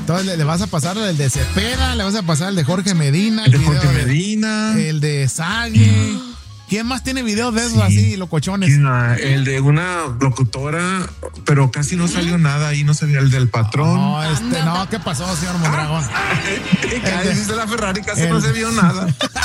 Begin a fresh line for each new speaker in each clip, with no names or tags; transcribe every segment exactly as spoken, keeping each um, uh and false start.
Entonces le, le vas a pasar el de Cepeda, le vas a pasar el de Jorge Medina.
El de Jorge de, Medina.
El de Sague. ¿Quién más tiene videos de esos sí. así, locochones?
El de una locutora, pero casi no salió nada ahí, no sabía el del patrón.
No, este, no, ¿qué pasó, señor Mondragón?
Ah, el de la Ferrari casi el... no se vio nada.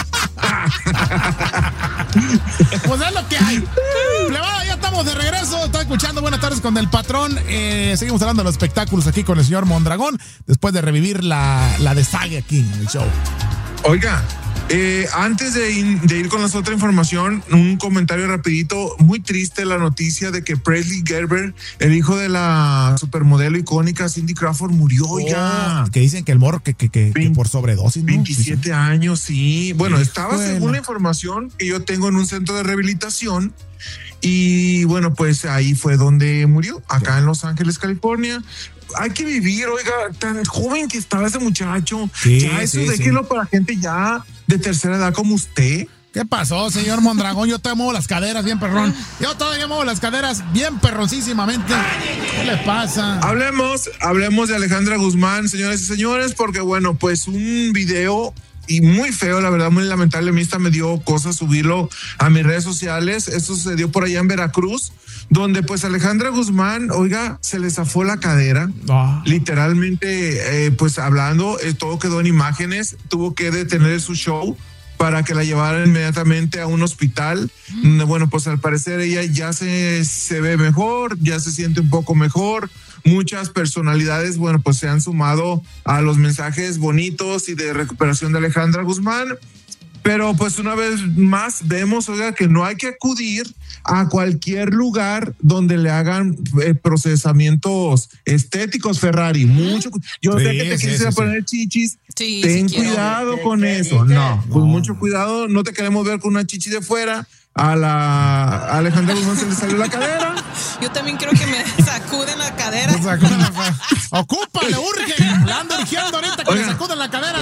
Pues es lo que hay. Plebada, ya estamos de regreso. Está escuchando Buenas Tardes con el Patrón. Eh, seguimos hablando de los espectáculos aquí con el señor Mondragón, después de revivir la, la de Sague aquí en el show.
Oiga, Eh, antes de ir, de ir con la otra información, un comentario rapidito. Muy triste la noticia de que Presley Gerber, el hijo de la supermodelo icónica Cindy Crawford, murió. Oh, ya.
Que dicen que el morro que, que, que, que por sobredosis, ¿no?
veintisiete años, sí. Bueno, estaba según la información que yo tengo en un centro de rehabilitación. Y bueno, pues ahí fue donde murió, acá en Los Ángeles, California. Hay que vivir, oiga, tan joven que estaba ese muchacho. Sí, ya eso sí, déjelo sí. para gente ya de tercera edad como usted.
¿Qué pasó, señor Mondragón? Yo te muevo las caderas bien perrón. Yo todavía muevo las caderas bien perroncísimamente. ¿Qué le pasa?
Hablemos, hablemos de Alejandra Guzmán, señores y señores, porque bueno, pues un video y muy feo, la verdad, muy lamentable. A mí esta me dio cosa subirlo a mis redes sociales. Esto sucedió por allá en Veracruz, donde pues Alejandra Guzmán, oiga, se le zafó la cadera, oh. literalmente, eh, pues hablando, eh, todo quedó en imágenes, tuvo que detener su show para que la llevaran inmediatamente a un hospital. Mm. Bueno, pues al parecer ella ya se, se ve mejor, ya se siente un poco mejor. Muchas personalidades, bueno, pues se han sumado a los mensajes bonitos y de recuperación de Alejandra Guzmán. Pero pues una vez más vemos, oiga, que no hay que acudir a cualquier lugar donde le hagan eh, procesamientos estéticos, Ferrari. Mucho, yo sí, sé que te sí, quise sí, poner sí. chichis. Sí, ten sí cuidado quiero. con sí, eso. Sí, no, pues no. mucho cuidado. No te queremos ver con una chichi de fuera. A la a Alejandra Guzmán se le salió la cadera.
Yo también quiero que me sacuden la cadera.
Sacuden la... Ocupa, le urge. La ando urgiendo ahorita que Oiga. le sacuden la cadera.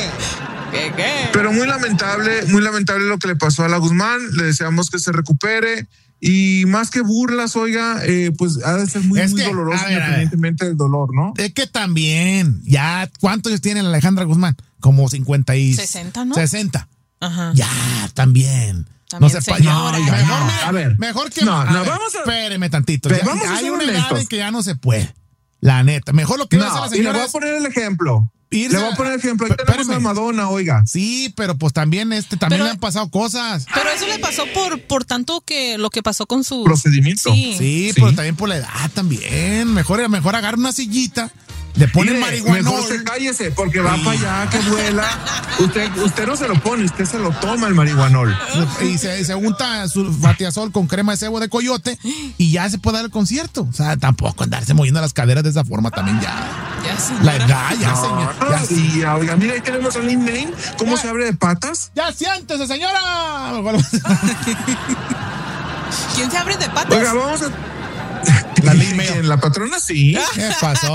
¿Qué, qué?
Pero muy lamentable, muy lamentable lo que le pasó a la Guzmán. Le deseamos que se recupere. Y más que burlas, oiga, eh, pues ha de ser muy, muy que, doloroso ver, independientemente del dolor, ¿no?
Es que también, ya, ¿cuántos años tiene Alejandra Guzmán? Como cincuenta y...
sesenta, ¿no?
sesenta.
Ajá.
Ya, también.
También
no se
pa-
no,
no,
mejor,
no, a ver,
mejor que
no,
a
no,
ver,
vamos a,
espéreme tantito.
Pero
Ya,
vamos
hay
a
una
honestos.
edad en que ya no se puede. La neta. Mejor lo que
no,
va a hacer la
y le
señora.
voy a poner el ejemplo.
Irse,
le voy a poner el ejemplo. Ahí
p-
tenemos
espérame.
a Madonna, oiga.
Sí, pero pues también este también
Pero-
le han pasado cosas.
Pero eso le pasó por por tanto que lo que pasó con su
Procedimiento.
Sí.
Sí,
Sí.
pero también por la edad también. Mejor, mejor agarra una sillita, le ponen
Mire,
marihuana.
mejor se cállese, porque va para allá, que vuela. Usted, usted no se lo pone, usted se lo toma el marihuanol.
Y se, se unta su batiazol con crema de cebo de coyote y ya se puede dar el concierto. O sea, tampoco andarse moviendo las caderas de esa forma también ya.
Ya,
La
señora.
edad, ya,
No,
señor. Ya,
y, oiga, mira, ahí tenemos a Lin May, cómo
Ya.
se abre de patas.
ya siéntese, señora.
¿Quién se abre de patas?
Oiga, vamos a...
La Lin May.
La patrona sí.
¿Qué pasó?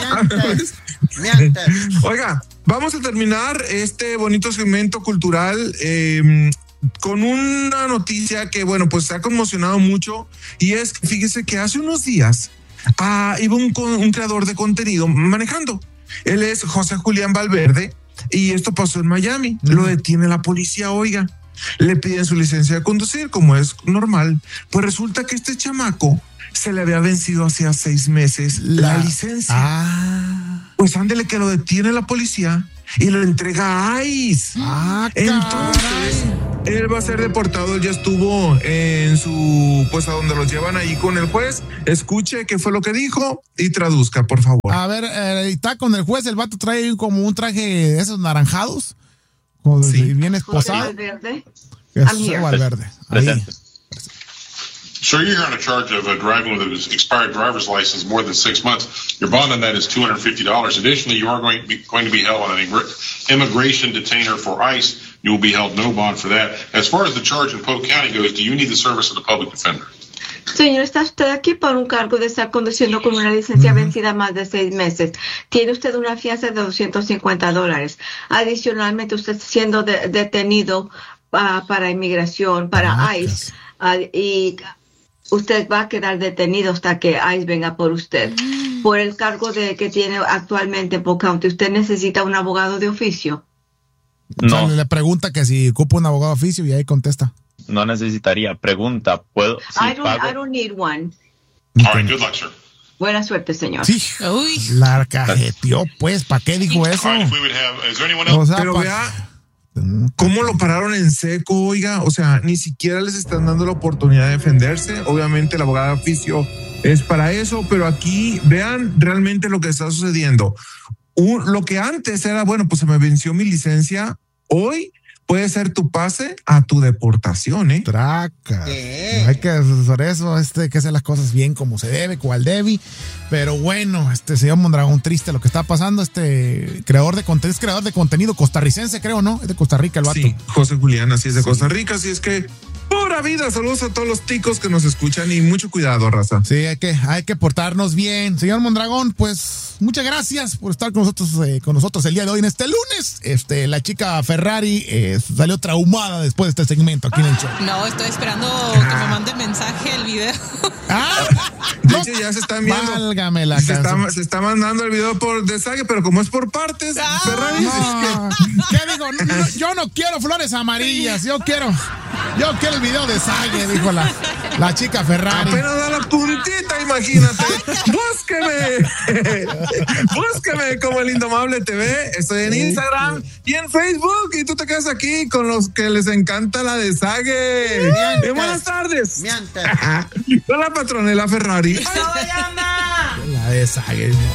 Oiga, vamos a terminar este bonito segmento cultural eh, con una noticia que, bueno, pues se ha conmocionado mucho, y es, fíjese que hace unos días ah, iba un, un creador de contenido manejando. Él es José Julián Valverde y esto pasó en Miami. Uh-huh. Lo detiene la policía, oiga. Le piden su licencia de conducir, como es normal. Pues resulta que este chamaco se le había vencido hacía seis meses la, la licencia.
Ah.
Pues ándele que lo detiene la policía y lo entrega a ICE.
Ah,
entonces él va a ser deportado. Él ya estuvo en su, pues a donde los llevan ahí con el juez. Escuche qué fue lo que dijo y traduzca, por favor.
A ver, eh, está con el juez, el vato trae como un traje de esos naranjados, con, sí. bien esposado.
Valverde.
Es Valverde. Ahí.
Sir, you're on a charge of uh, driving with an expired driver's license more than six months. Your bond on that is two hundred fifty dollars. Additionally, you are going to be, going to be held on an immigration detainer for ICE. You will be held no bond for that. As far as the charge in Polk County goes, do you need the service of the public defender?
Señor, está usted aquí por un cargo de estar conduciendo con una licencia uh-huh. vencida más de seis meses. Tiene usted una fianza de doscientos cincuenta dólares. Adicionalmente, usted está siendo de, detenido uh, para inmigración, para ah, ICE. Uh, y usted va a quedar detenido hasta que ICE venga por usted. por el cargo de que tiene actualmente en Polk County, ¿usted necesita un abogado de oficio?
No.
O sea, le pregunta que si ocupa un abogado de oficio y ahí contesta.
No necesitaría. Pregunta, ¿puedo? Si
I, don't,
pago?
I don't need one.
All right, good luck, sir.
Buena suerte, señor.
Sí.
Uy.
La cajeteó, pues. ¿Para qué dijo eso?
All right, if we would have, is there anyone else?
O sea,
Pero
pa-
vea cómo lo pararon en seco, oiga. O sea, ni siquiera les están dando la oportunidad de defenderse. Obviamente, el abogado de oficio es para eso, pero aquí vean realmente lo que está sucediendo. Un, lo que antes era, bueno, pues se me venció mi licencia. Hoy puede ser tu pase a tu deportación, ¿eh?
Traca. Hay que hacer eso, este, hay que hacer las cosas bien como se debe, cual debe. Pero bueno, este señor Mondragón, triste lo que está pasando. Este creador de contenido, es creador de contenido costarricense, creo, ¿no? Es de Costa Rica el vato.
Sí, José Julián, así es de Costa Rica, así es que pura vida. Saludos a todos los ticos que nos escuchan y mucho cuidado, raza.
Sí, hay que, hay que portarnos bien. Señor Mondragón, pues muchas gracias por estar con nosotros, eh, con nosotros el día de hoy en este lunes. Este, la chica Ferrari eh, salió traumada después de este segmento aquí en el show.
No, estoy esperando que me mande mensaje el video.
Ah,
De
no,
hecho, ya se están viendo.
válgame la
Se está,
canción.
se está mandando el video por desague, pero como es por partes,
Ah,
Ferrari.
No, ¿qué digo? No, no, yo no quiero flores amarillas, yo quiero, yo quiero el video de Sague, dijo la, la chica Ferrari.
Apenas da la puntita, imagínate. Búsqueme. Búsqueme como el Indomable T V. Estoy en Instagram y en Facebook. Y tú te quedas aquí con los que les encanta la de Sague. Eh, buenas tardes. Hola, patronela Ferrari.
La de Sague.